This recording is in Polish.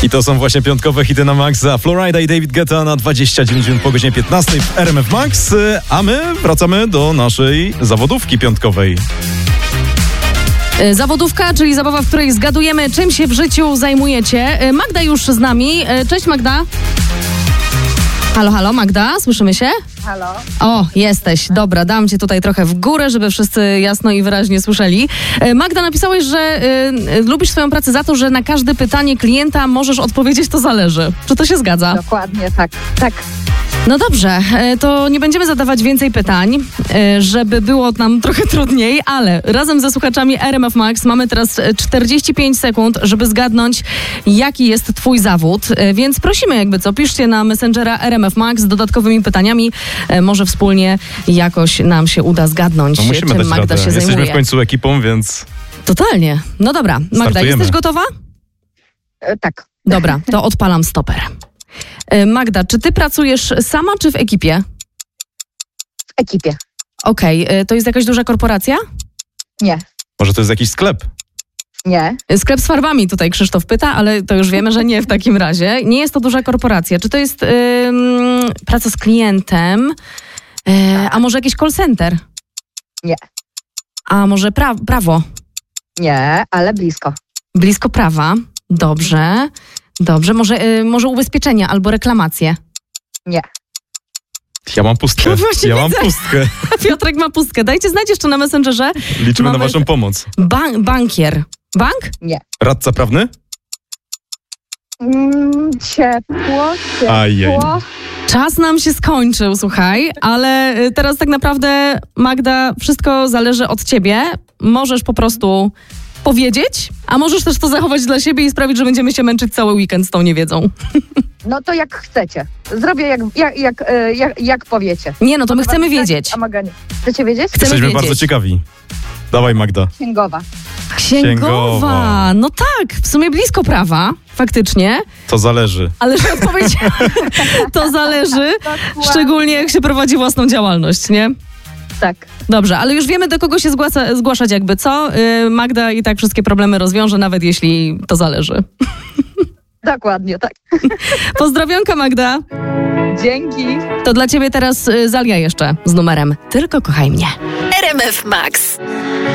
I to są właśnie piątkowe hity na Maxa. Florida i David Guetta na 29 minut po godzinie 15 w RMF Max. A my wracamy do naszej zawodówki piątkowej. Zawodówka, czyli zabawa, w której zgadujemy, czym się w życiu zajmujecie. Magda już z nami. Cześć, Magda. Halo, Magda, słyszymy się? Halo. O, jesteś. Dobra, dam cię tutaj trochę w górę, żeby wszyscy jasno i wyraźnie słyszeli. Magda, napisałeś, że lubisz swoją pracę za to, że na każde pytanie klienta możesz odpowiedzieć, to zależy. Czy to się zgadza? Dokładnie, tak. No dobrze, to nie będziemy zadawać więcej pytań, żeby było nam trochę trudniej, ale razem ze słuchaczami RMF Max mamy teraz 45 sekund, żeby zgadnąć, jaki jest twój zawód, więc prosimy jakby co, piszcie na Messengera RMF Max z dodatkowymi pytaniami, może wspólnie jakoś nam się uda zgadnąć, No musimy czym dać Magda radę. się zajmuje. Jesteśmy w końcu ekipą, więc... Totalnie. No dobra, Magda, Startujemy. jesteś gotowa? Tak. Dobra, to odpalam stoper. Magda, czy ty pracujesz sama, czy w ekipie? W ekipie. Okej, to jest jakaś duża korporacja? Nie. Może to jest jakiś sklep? Nie. Sklep z farbami tutaj Krzysztof pyta, ale to już wiemy, że nie w takim razie. Nie jest to duża korporacja. Czy to jest praca z klientem? A może jakiś call center? Nie. A może prawo? Nie, ale blisko. Blisko prawa. Dobrze. Może ubezpieczenia albo reklamacje? Nie. Ja mam pustkę. No właśnie Ja mam widzę. pustkę. Piotrek ma pustkę. Dajcie znać jeszcze na Messengerze. Liczymy Mamy- na waszą pomoc. Bankier. Bank? Nie. Radca prawny? Ciepło. Ajej. Czas nam się skończył, słuchaj, ale teraz tak naprawdę, Magda, wszystko zależy od ciebie. Możesz po prostu powiedzieć, a możesz też to zachować dla siebie i sprawić, że będziemy się męczyć cały weekend z tą niewiedzą. No to jak chcecie. Zrobię jak powiecie. Nie, no to my chcemy wiedzieć. Chcecie wiedzieć? Chcemy Jesteśmy wiedzieć. bardzo ciekawi. Dawaj, Magda. Księgowa. Księgowa. No tak, w sumie blisko prawa, faktycznie, To zależy. ale że odpowiedź to zależy, szczególnie jak się prowadzi własną działalność, nie? Tak. Dobrze, ale już wiemy, do kogo się zgłaszać jakby co. Magda i tak wszystkie problemy rozwiąże, nawet jeśli to zależy. Dokładnie, tak. Pozdrowionka, Magda. Dzięki. To dla ciebie teraz Zalia jeszcze z numerem Tylko kochaj mnie. RMF Max.